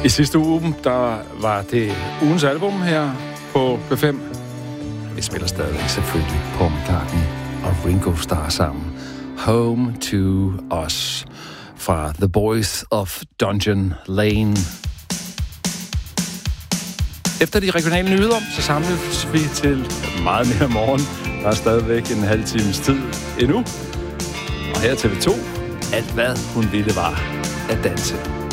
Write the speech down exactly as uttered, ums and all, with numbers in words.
I sidste uge, der var det ugens album her på B fem. Vi spiller stadigvæk selvfølgelig Paul McCartney og Ringo Starr sammen. Home to Us fra The Boys of Dungeon Lane. Efter de regionale nyheder, så samles vi til meget mere morgen. Der er stadigvæk en halv times tid endnu. Og her T V to. Alt hvad hun ville var at danse.